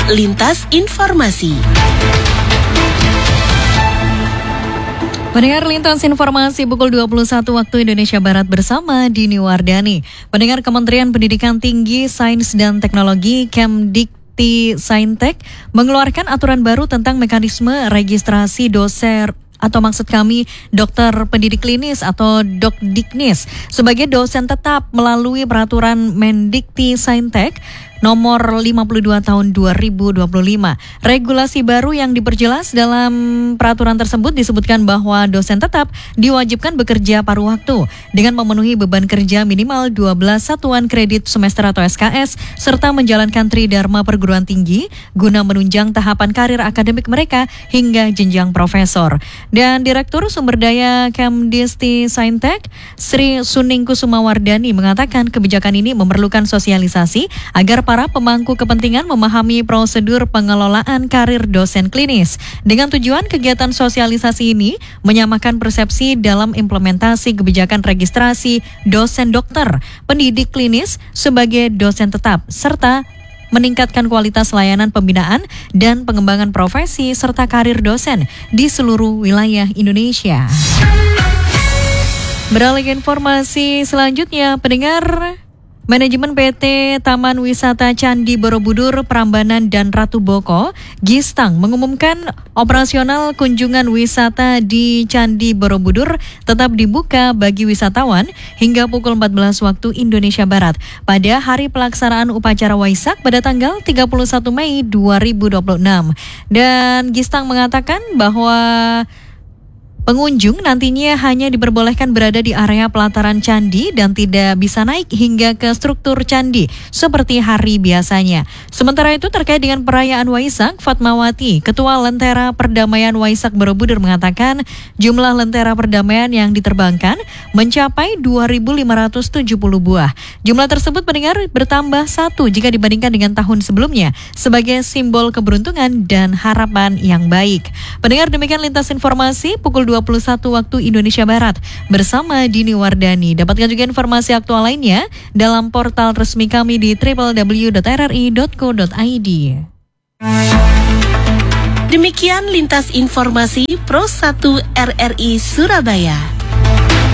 Lintas Informasi. Pendengar Lintas Informasi pukul 21 waktu Indonesia Barat bersama Dini Wardani. Pendengar Kementerian Pendidikan Tinggi, Sains dan Teknologi Kemdikti-Saintek mengeluarkan aturan baru tentang mekanisme registrasi dosen atau maksud kami dokter pendidik klinis atau Dokdiknis sebagai dosen tetap melalui peraturan Mendikti-Saintek nomor 52 tahun 2025. Regulasi baru yang diperjelas dalam peraturan tersebut disebutkan bahwa dosen tetap diwajibkan bekerja paruh waktu dengan memenuhi beban kerja minimal 12 satuan kredit semester atau SKS serta menjalankan tridharma perguruan tinggi guna menunjang tahapan karir akademik mereka hingga jenjang profesor. Dan Direktur Sumber Daya Kemdikti-Saintek Sri Suning Kusumawardani mengatakan kebijakan ini memerlukan sosialisasi agar para pemangku kepentingan memahami prosedur pengelolaan karir dosen klinis. Dengan tujuan kegiatan sosialisasi ini menyamakan persepsi dalam implementasi kebijakan registrasi dosen dokter pendidik klinis sebagai dosen tetap, serta meningkatkan kualitas layanan pembinaan dan pengembangan profesi serta karir dosen di seluruh wilayah Indonesia. Beralih ke informasi selanjutnya, pendengar, Manajemen PT Taman Wisata Candi Borobudur Prambanan dan Ratu Boko, Gistang, mengumumkan operasional kunjungan wisata di Candi Borobudur tetap dibuka bagi wisatawan hingga pukul 14 waktu Indonesia Barat pada hari pelaksanaan upacara Waisak pada tanggal 31 Mei 2026. Dan Gistang mengatakan bahwa pengunjung nantinya hanya diperbolehkan berada di area pelataran candi dan tidak bisa naik hingga ke struktur candi seperti hari biasanya. Sementara itu terkait dengan perayaan Waisak, Fatmawati, Ketua Lentera Perdamaian Waisak Borobudur mengatakan jumlah lentera perdamaian yang diterbangkan mencapai 2.570 buah. Jumlah tersebut pendengar bertambah 1 jika dibandingkan dengan tahun sebelumnya sebagai simbol keberuntungan dan harapan yang baik. Pendengar, demikian Lintas Informasi pukul 21 waktu Indonesia Barat bersama Dini Wardani. Dapatkan juga informasi aktual lainnya dalam portal resmi kami di www.rri.co.id. Demikian Lintas Informasi Pro 1 RRI Surabaya.